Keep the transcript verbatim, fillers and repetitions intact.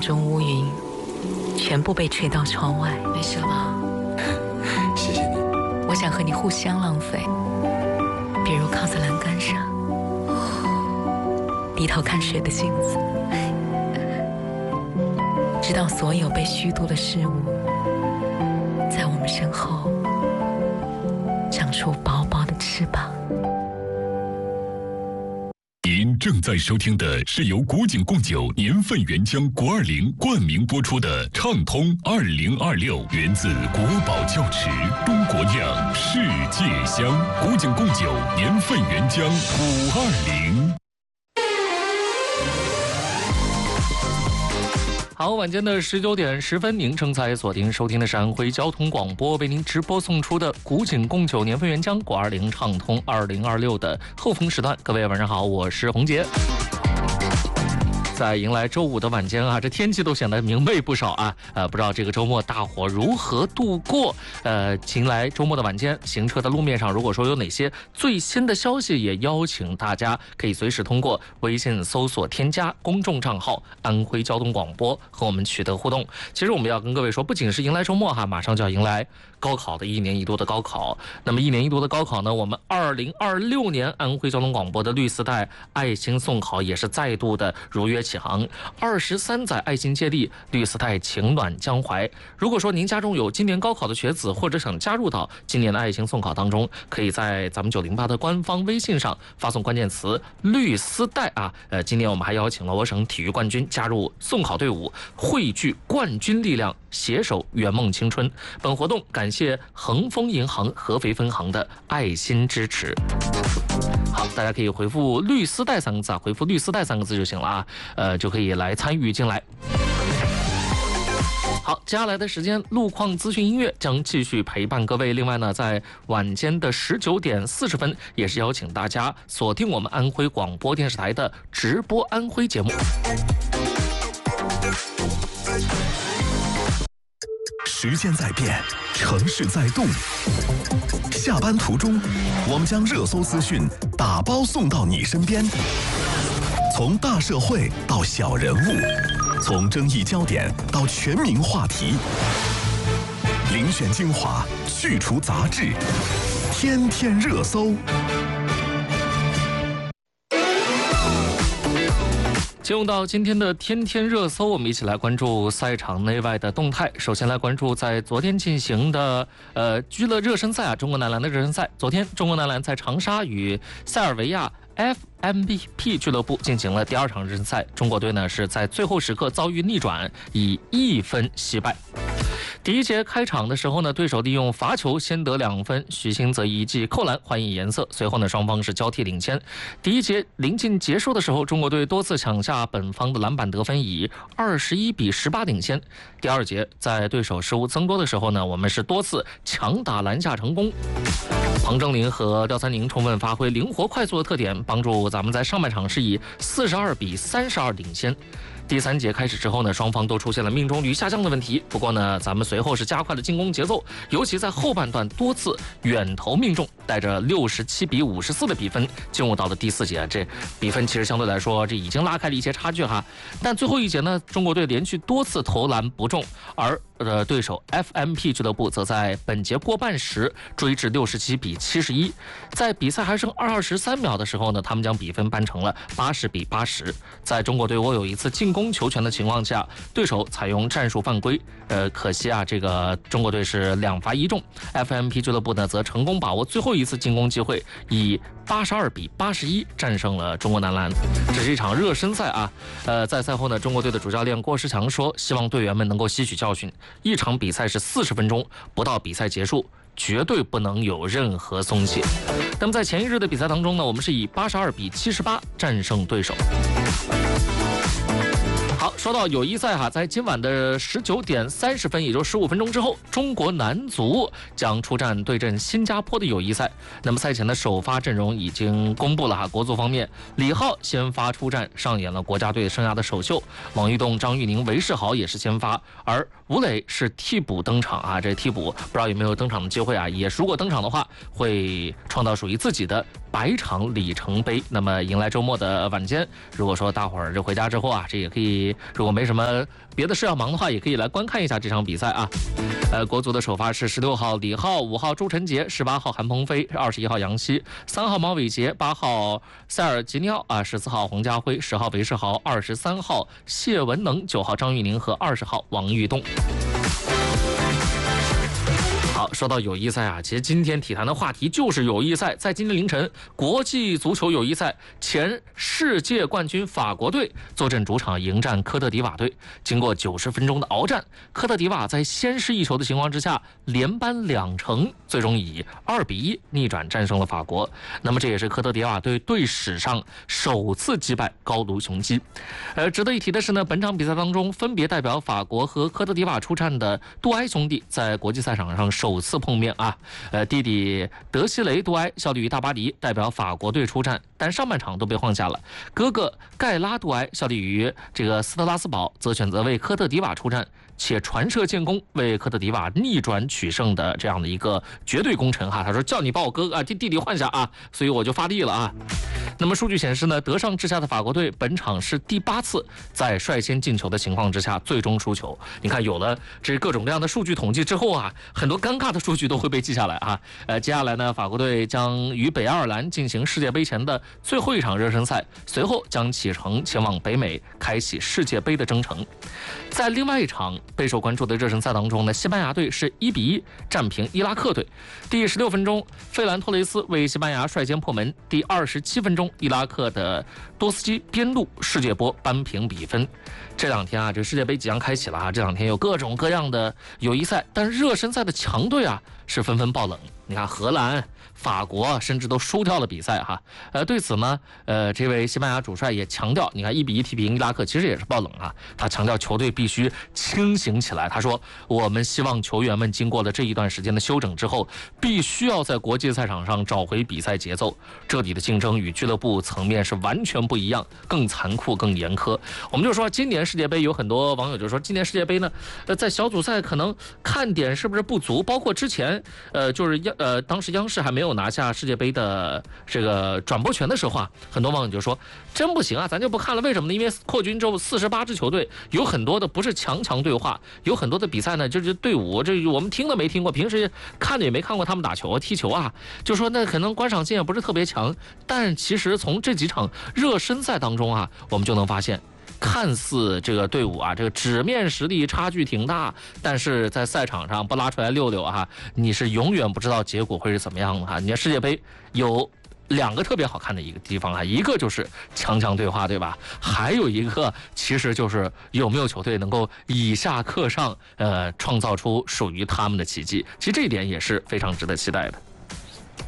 中乌云全部被吹到窗外。没事吧？ 谢谢你。 我想和你互相浪费，比如靠在栏杆上，低头看水的镜子，直到所有被虚度的事物在我们身后长出薄薄的翅膀。 您正在收听的是由古井贡酒年份原浆国二零冠名播出的畅通二零二六，源自国宝窖池，中国酿，世界香。古井贡酒年份原浆五二零。 好，晚间的十九点十分，您正在锁定收听的是安徽交通广播为您直播送出的古井贡酒年份原浆国二零畅通二零二六的后风时段。各位晚上好，我是洪杰。在迎来周五的晚间啊，这天气都显得明媚不少啊。呃，不知道这个周末大伙如何度过？呃，迎来周末的晚间，行车的路面上，如果说有哪些最新的消息，也邀请大家可以随时通过微信搜索添加公众账号安徽交通广播和我们取得互动。其实我们要跟各位说，不仅是迎来周末哈，马上就要迎来高考的一年一度的高考。那么一年一度的高考呢，我们二零二六年安徽交通广播的绿丝带爱心送考也是再度的如约起航。二十三载爱心接力，绿丝带情暖江淮。如果说您家中有今年高考的学子，或者想加入到今年的爱心送考当中，可以在咱们九零八的官方微信上发送关键词绿丝带啊。呃，今年我们还邀请了我省体育冠军加入送考队伍，汇聚冠军力量，携手圆梦青春。本活动感谢恒丰银行合肥分行的爱心支持。好，大家可以回复绿丝带三个字啊，回复绿丝带三个字就行了啊，呃，就可以来参与进来。好，接下来的时间，路况资讯音乐将继续陪伴各位。另外呢，在晚间的十九点四十分，也是邀请大家锁定我们安徽广播电视台的直播安徽节目。 时间在变，城市在动。下班途中，我们将热搜资讯打包送到你身边。从大社会到小人物，从争议焦点到全民话题，遴选精华，去除杂质，天天热搜。 进入到今天的天天热搜，我们一起来关注赛场内外的动态。首先来关注在昨天进行的呃俱乐热身赛啊，中国男篮的热身赛。昨天中国男篮在长沙与塞尔维亚 F M V P 俱乐部进行了第二场热身赛，中国队呢是在最后时刻遭遇逆转，以一分惜败。第一节开场的时候呢，对手利用罚球先得两分，许昕则一记扣篮还以颜色。随后呢，双方是交替领先。第一节临近结束的时候，中国队多次抢下本方的篮板得分，以二十一比十八领先。第二节在对手失误增多的时候呢，我们是多次强打篮下成功。庞正林和廖三宁充分发挥灵活快速的特点，帮助咱们在上半场是以四十二比三十二领先。第三节开始之后呢，双方都出现了命中率下降的问题。不过呢，咱们随后是加快了进攻节奏，尤其在后半段多次远投命中，带着六十七比五十四的比分进入到了第四节。这比分其实相对来说这已经拉开了一些差距哈。但最后一节呢，中国队连续多次投篮不中，而呃对手 F M P 俱乐部则在本节过半时追至六十七比七十一。在比赛还剩二十三秒的时候呢，他们将比分扳成了八十比八十。在中国队握有一次进攻球权的情况下，对手采用战术犯规，呃，可惜啊，这个中国队是两罚一中。F M P 俱乐部呢，则成功把握最后一次进攻机会，以八十二比八十一战胜了中国男篮。这是一场热身赛啊，呃，在赛后呢，中国队的主教练郭士强说，希望队员们能够吸取教训，一场比赛是四十分钟，不到比赛结束，绝对不能有任何松懈。那么在前一日的比赛当中呢，我们是以八十二比七十八战胜对手。好，说到友谊赛哈，在今晚的十九点三十分，也就十五分钟之后，中国男足将出战对阵新加坡的友谊赛。那么赛前的首发阵容已经公布了哈，国足方面，李浩先发出战，上演了国家队生涯的首秀。王玉栋、张玉宁、韦世豪也是先发，而吴磊是替补登场啊。这替补不知道有没有登场的机会啊？也如果登场的话，会创造属于自己的百场里程碑。那么迎来周末的晚间，如果说大伙儿就回家之后啊，这也可以，如果没什么别的事要忙的话，也可以来观看一下这场比赛啊。呃，国足的首发是十六号李浩，五号朱晨杰，十八号韩鹏飞，二十一号杨希，三号毛伟杰，八号塞尔吉尼奥啊，十四号洪家辉，十号韦世豪，二十三号谢文能，九号张玉宁和二十号王玉栋。好，说到友谊赛啊，其实今天体坛的话题就是友谊赛。在今天凌晨，国际足球友谊赛，前世界冠军法国队坐镇主场迎战科特迪瓦队。经过九十分钟的鏖战，科特迪瓦在先失一球的情况之下，连扳两城，最终以二比一逆转战胜了法国。那么这也是科特迪瓦队队史上首次击败高卢雄鸡。呃，值得一提的是呢，本场比赛当中，分别代表法国和科特迪瓦出战的杜埃兄弟，在国际赛场上首次碰面啊，呃，弟弟德西雷杜埃效力于大巴黎，代表法国队出战，但上半场都被换下了。哥哥盖拉杜埃效力于这个斯特拉斯堡，则选择为科特迪瓦出战，且传射建功，为科特迪瓦逆转取胜的这样的一个绝对功臣哈。他说叫你把我哥哥啊弟弟弟换下啊，所以我就发力了啊。那么数据显示呢，得上至下的法国队本场是第八次在率先进球的情况之下最终输球。你看，有了这各种各样的数据统计之后啊，很多尴尬的数据都会被记下来啊。呃，接下来呢，法国队将与北爱尔兰进行世界杯前的最后一场热身赛，随后将启程前往北美，开启世界杯的征程。在另外一场备受关注的热身赛当中呢，西班牙队是一比一战平伊拉克队。第十六分钟，费兰托雷斯为西班牙率先破门。第二十七分钟，伊拉克的多斯基边路世界波扳平比分。这两天啊，这个世界杯即将开启了啊，这两天有各种各样的友谊赛，但热身赛的强队啊是纷纷爆冷。你看荷兰、法国甚至都输掉了比赛哈。呃，对此呢，呃，这位西班牙主帅也强调，你看一比一踢平伊拉克，其实也是爆冷啊。他强调球队必须清醒起来。他说，我们希望球员们经过了这一段时间的休整之后，必须要在国际赛场上找回比赛节奏。这里的竞争与俱乐部层面是完全不一样，更残酷、更严苛。我们就说，今年世界杯有很多网友就说，今年世界杯呢，呃，在小组赛可能看点是不是不足？包括之前，呃，就是央呃，当时央视还没有拿下世界杯的这个转播权的时候啊，很多网友就说，真不行啊，咱就不看了。为什么呢？因为扩军之后四十八支球队，有很多的不是强强对话，有很多的比赛呢，就是队伍，这我们听都没听过，平时看的也没看过他们打球、踢球啊，就说那可能观赏性也不是特别强。但其实从这几场热身赛当中啊，我们就能发现，看似这个队伍啊，这个纸面实力差距挺大，但是在赛场上不拉出来溜溜啊，你是永远不知道结果会是怎么样的哈。你看世界杯有两个特别好看的一个地方啊，一个就是强强对话，对吧？还有一个其实就是有没有球队能够以下克上，呃，创造出属于他们的奇迹。其实这一点也是非常值得期待的。